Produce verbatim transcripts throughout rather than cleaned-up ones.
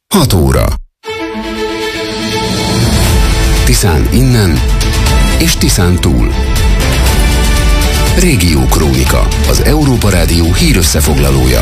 hat óra. Tiszán innen és Tiszán túl. Régió Krónika, az Európa Rádió hírösszefoglalója.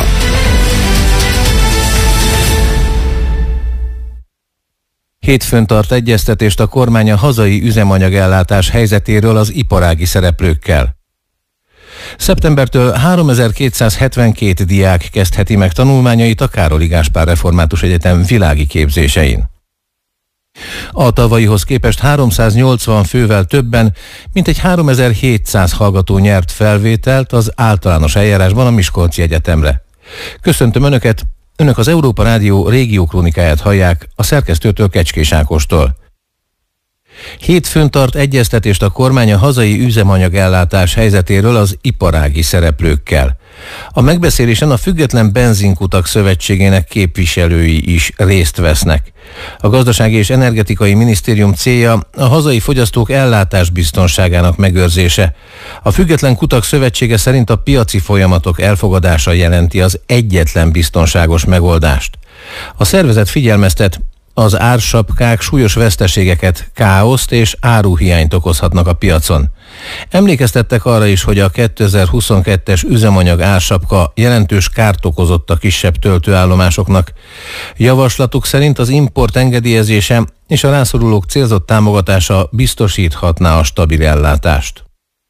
Hétfőn tart egyeztetést a kormány a hazai üzemanyagellátás helyzetéről az iparági szereplőkkel. Szeptembertől háromezer-kétszázhetvenkét diák kezdheti meg tanulmányait a Károli Gáspár Református Egyetem világi képzésein. A tavalyihoz képest háromszáznyolcvan fővel többen, mintegy háromezer-hétszáz hallgató nyert felvételt az általános eljárásban a Miskolci Egyetemre. Köszöntöm Önöket, Önök az Európa Rádió régió krónikáját hallják a szerkesztőtől, Kecskés Ákostól. Hétfőn tart egyeztetést a kormány a hazai üzemanyagellátás helyzetéről az iparági szereplőkkel. A megbeszélésen a Független Benzinkutak Szövetségének képviselői is részt vesznek. A Gazdasági és Energetikai Minisztérium célja a hazai fogyasztók ellátásbiztonságának megőrzése. A Független Kutak Szövetsége szerint a piaci folyamatok elfogadása jelenti az egyetlen biztonságos megoldást. A szervezet figyelmeztet, az ársapkák súlyos veszteségeket, káoszt és áruhiányt okozhatnak a piacon. Emlékeztettek arra is, hogy a kétezer-huszonkettes üzemanyag ársapka jelentős kárt okozott a kisebb töltőállomásoknak. Javaslatuk szerint az import engedélyezése és a rászorulók célzott támogatása biztosíthatná a stabil ellátást.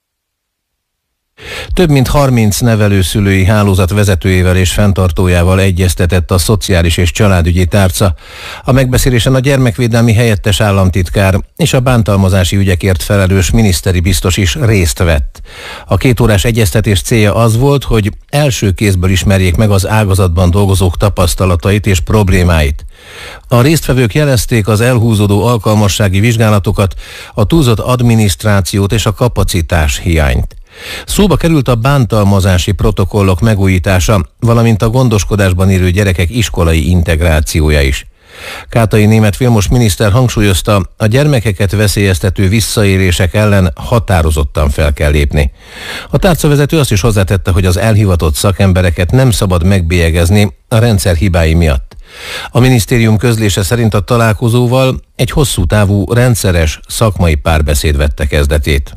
Több mint harminc nevelőszülői hálózat vezetőjével és fenntartójával egyeztetett a Szociális és Családügyi Tárca. A megbeszélésen a gyermekvédelmi helyettes államtitkár és a bántalmazási ügyekért felelős miniszteri biztos is részt vett. A kétórás egyeztetés célja az volt, hogy első kézből ismerjék meg az ágazatban dolgozók tapasztalatait és problémáit. A résztvevők jelezték az elhúzódó alkalmassági vizsgálatokat, a túlzott adminisztrációt és a kapacitás hiányt. Szóba került a bántalmazási protokollok megújítása, valamint a gondoskodásban élő gyerekek iskolai integrációja is. Kátai Németh Vilmos miniszter hangsúlyozta, a gyermekeket veszélyeztető visszaélések ellen határozottan fel kell lépni. A tárcavezető azt is hozzátette, hogy az elhivatott szakembereket nem szabad megbélyegezni a rendszer hibái miatt. A minisztérium közlése szerint a találkozóval egy hosszú távú, rendszeres szakmai párbeszéd vette kezdetét.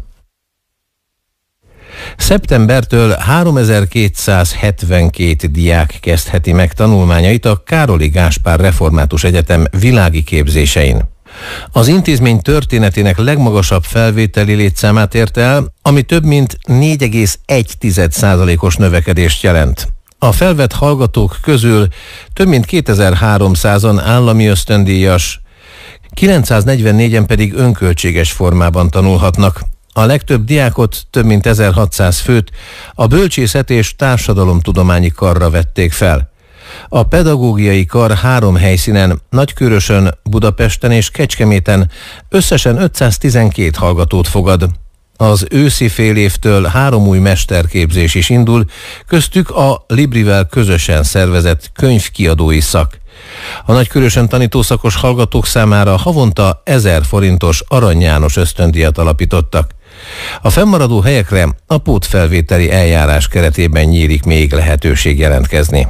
Szeptembertől háromezer-kétszázhetvenkét diák kezdheti meg tanulmányait a Károli Gáspár Református Egyetem világi képzésein. Az intézmény történetének legmagasabb felvételi létszámát ért el, ami több mint négy egész egy százalékos növekedést jelent. A felvett hallgatók közül több mint kétezer-háromszázan állami ösztöndíjas, kilencszáznegyvennégyen pedig önköltséges formában tanulhatnak. A legtöbb diákot, több mint ezerhatszáz főt a bölcsészet és társadalomtudományi karra vették fel. A pedagógiai kar három helyszínen, Nagykőrösön, Budapesten és Kecskeméten összesen ötszáztizenkét hallgatót fogad. Az őszi fél évtől három új mesterképzés is indul, köztük a Librivel közösen szervezett könyvkiadói szak. A Nagykőrösön tanító szakos hallgatók számára havonta ezer forintos Arany János ösztöndíjat alapítottak. A fennmaradó helyekre a pótfelvételi eljárás keretében nyílik még lehetőség jelentkezni.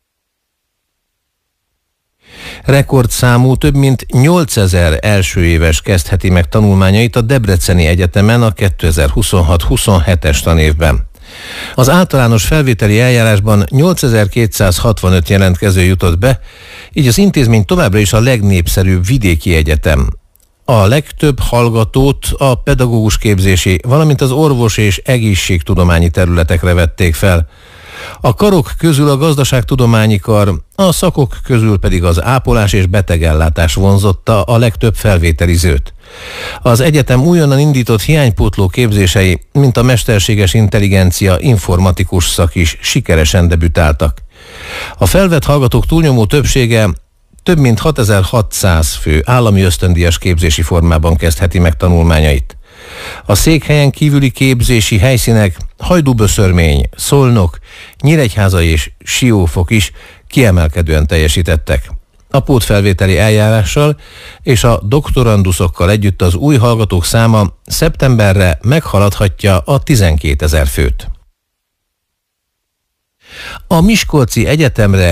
Rekordszámú több mint nyolcezer elsőéves kezdheti meg tanulmányait a Debreceni Egyetemen a kétezer-huszonhat-huszonhetes tanévben. Az általános felvételi eljárásban nyolcezer-kétszázhatvanöt jelentkező jutott be, így az intézmény továbbra is a legnépszerűbb vidéki egyetem. A legtöbb hallgatót a pedagógus képzési, valamint az orvos és egészségtudományi területekre vették fel. A karok közül a gazdaságtudományi kar, a szakok közül pedig az ápolás és betegellátás vonzotta a legtöbb felvételizőt. Az egyetem újonnan indított hiánypótló képzései, mint a mesterséges intelligencia informatikus szak is sikeresen debütáltak. A felvett hallgatók túlnyomó többsége, több mint hatezer-hatszáz fő állami ösztöndíjas képzési formában kezdheti meg tanulmányait. A székhelyen kívüli képzési helyszínek Hajdúböszörmény, Szolnok, Nyíregyháza és Siófok is kiemelkedően teljesítettek. A pótfelvételi eljárással és a doktoranduszokkal együtt az új hallgatók száma szeptemberre meghaladhatja a tizenkétezer főt. A Miskolci Egyetemre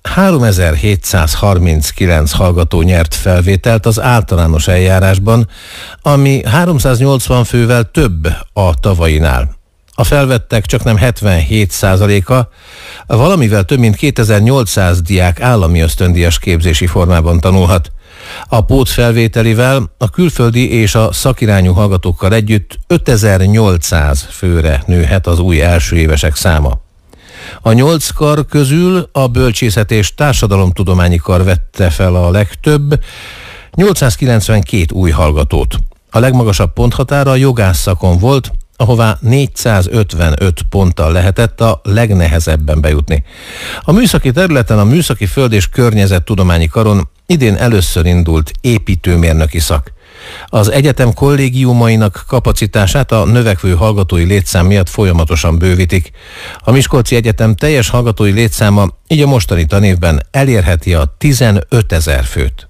háromezer-hétszázharminckilenc hallgató nyert felvételt az általános eljárásban, ami háromszáznyolcvan fővel több a tavainál. A felvettek csaknem hetvenhét százaléka, valamivel több mint kétezer-nyolcszáz diák állami ösztöndíjas képzési formában tanulhat. A pótfelvételivel a külföldi és a szakirányú hallgatókkal együtt ötezer-nyolcszáz főre nőhet az új első évesek száma. A nyolc kar közül a bölcsészet és társadalomtudományi kar vette fel a legtöbb, nyolcszázkilencvenkét új hallgatót. A legmagasabb ponthatára a jogászszakon volt, ahová négyszázötvenöt ponttal lehetett a legnehezebben bejutni. A műszaki területen a Műszaki Föld- és Környezettudományi Karon idén először indult építőmérnöki szak. Az egyetem kollégiumainak kapacitását a növekvő hallgatói létszám miatt folyamatosan bővítik. A Miskolci Egyetem teljes hallgatói létszáma így a mostani tanévben elérheti a tizenötezer főt.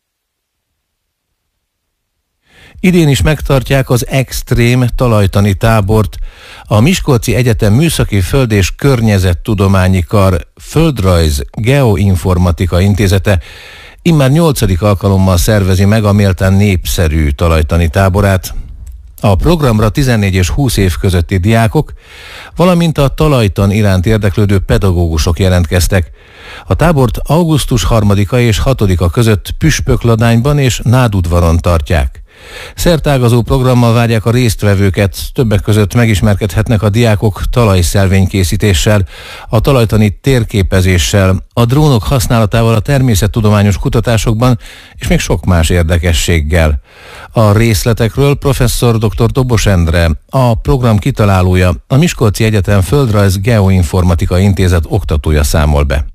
Idén is megtartják az extrém talajtani tábort. A Miskolci Egyetem Műszaki Föld- és Környezettudományi Kar Földrajz Geoinformatika Intézete immár nyolcadik alkalommal szervezi meg a méltán népszerű talajtani táborát. A programra tizennégy és húsz év közötti diákok, valamint a talajtan iránt érdeklődő pedagógusok jelentkeztek. A tábort augusztus harmadika és hatodika között Püspökladányban és Nádudvaron tartják. Szertágazó programmal várják a résztvevőket, többek között megismerkedhetnek a diákok talajszelvénykészítéssel, a talajtani térképezéssel, a drónok használatával a természettudományos kutatásokban és még sok más érdekességgel. A részletekről professzor dr. Dobos Endre, a program kitalálója, a Miskolci Egyetem Földrajz Geoinformatika Intézet oktatója számol be.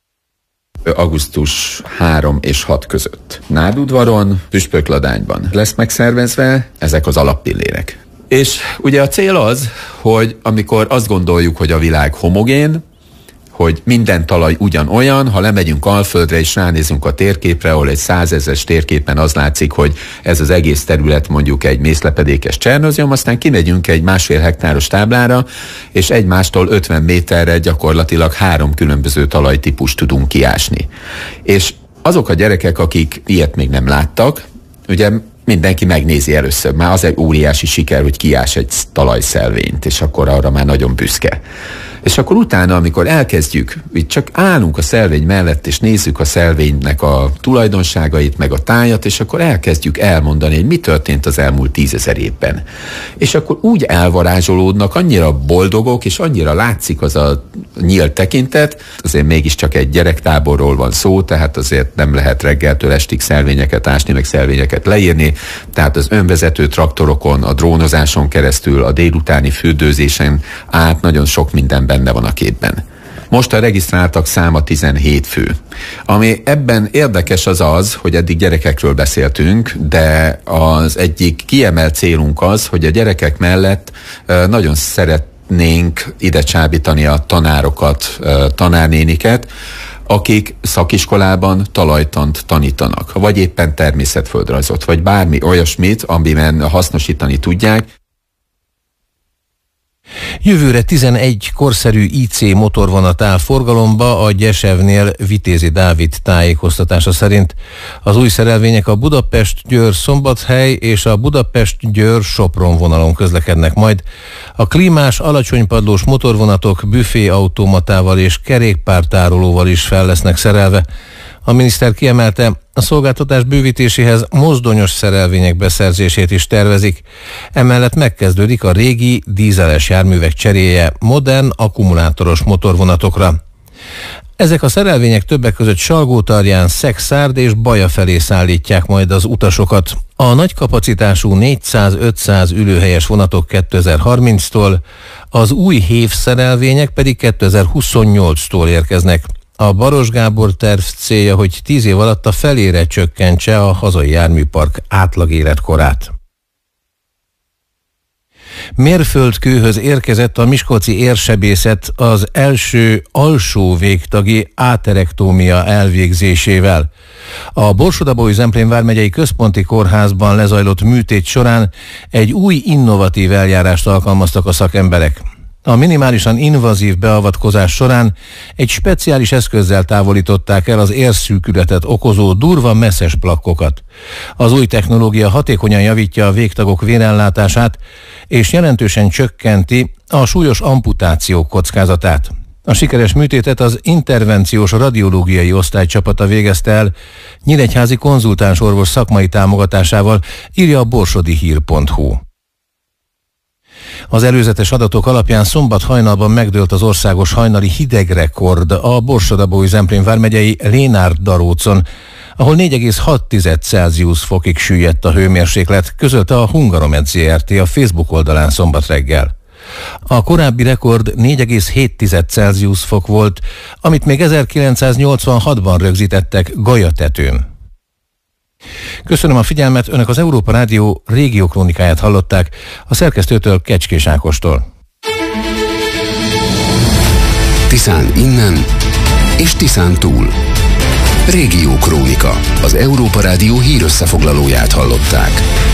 augusztus harmadika és hatodika között Nádudvaron, Püspökladányban lesz megszervezve, ezek az alappillérek. És ugye a cél az, hogy amikor azt gondoljuk, hogy a világ homogén, hogy minden talaj ugyanolyan, ha lemegyünk Alföldre és ránézünk a térképre, ahol egy százezres térképen az látszik, hogy ez az egész terület mondjuk egy mészlepedékes csernozjom, aztán kimegyünk egy másfél hektáros táblára, és egymástól ötven méterre gyakorlatilag három különböző talajtípust tudunk kiásni. És azok a gyerekek, akik ilyet még nem láttak, ugye mindenki megnézi először, már az egy óriási siker, hogy kiás egy talajszelvényt, és akkor arra már nagyon büszke. És akkor utána, amikor elkezdjük, így csak állunk a szelvény mellett, és nézzük a szelvénynek a tulajdonságait, meg a tájat, és akkor elkezdjük elmondani, hogy mi történt az elmúlt tízezer évben. És akkor úgy elvarázsolódnak, annyira boldogok, és annyira látszik az a nyílt tekintet, azért mégiscsak egy gyerektáborról van szó, tehát azért nem lehet reggeltől estig szelvényeket ásni, meg szelvényeket leírni, tehát az önvezető traktorokon, a drónozáson keresztül, a délutáni fürdőzésen át nagyon sok minden benne van a képben. Most a regisztráltak száma tizenhét fő. Ami ebben érdekes az az, hogy eddig gyerekekről beszéltünk, de az egyik kiemelt célunk az, hogy a gyerekek mellett nagyon szeretnénk ide csábítani a tanárokat, tanárnéniket, akik szakiskolában talajtant tanítanak, vagy éppen természetföldrajzot, vagy bármi olyasmit, amiben hasznosítani tudják. Jövőre tizenegy korszerű i cé motorvonat áll forgalomba a Gyesevnél Vitézi Dávid tájékoztatása szerint. Az új szerelvények a Budapest-Győr-Szombathely és a Budapest-Győr-Sopron vonalon közlekednek majd. A klímás, alacsonypadlós motorvonatok büféautomatával és kerékpártárolóval is fel lesznek szerelve. A miniszter kiemelte, a szolgáltatás bővítéséhez mozdonyos szerelvények beszerzését is tervezik. Emellett megkezdődik a régi dízeles járművek cseréje modern, akkumulátoros motorvonatokra. Ezek a szerelvények többek között Salgótarján, Szekszárd és Baja felé szállítják majd az utasokat. A nagy kapacitású négyszáz-ötszáz ülőhelyes vonatok kétezer-harminctól, az új hév szerelvények pedig kétezer-huszonnyolctól érkeznek. A Baros Gábor terv célja, hogy tíz év alatt a felére csökkentse a hazai járműpark átlag életkorát. Mérföldkőhöz érkezett a miskolci érsebészet az első alsó végtagi áterektómia elvégzésével. A Borsod-Abaúj-Zemplén vármegyei központi kórházban lezajlott műtét során egy új innovatív eljárást alkalmaztak a szakemberek. A minimálisan invazív beavatkozás során egy speciális eszközzel távolították el az érszűkületet okozó durva messzes plakkokat. Az új technológia hatékonyan javítja a végtagok vérellátását, és jelentősen csökkenti a súlyos amputációk kockázatát. A sikeres műtétet az intervenciós radiológiai osztály csapata végezte el nyíregyházi konzultáns orvos szakmai támogatásával, írja a borsodi hír pont hu. Az előzetes adatok alapján szombat hajnalban megdőlt az országos hajnali hidegrekord a Borsod-Abaúj-Zemplén vármegyei Lénárd-Darócon, ahol négy egész hat Celsius fokig süllyedt a hőmérséklet, közölte a Hungaromed Zrt. A Facebook oldalán szombat reggel. A korábbi rekord négy egész hét Celsius fok volt, amit még ezerkilencszáznyolcvanhatban rögzítettek Galyatetőn. Köszönöm a figyelmet, Önök az Európa Rádió régiókrónikáját hallották, a szerkesztőtől, Kecskés Ákostól. Tiszán innen és Tiszán túl. Régiókrónika, az Európa Rádió hírösszefoglalóját hallották.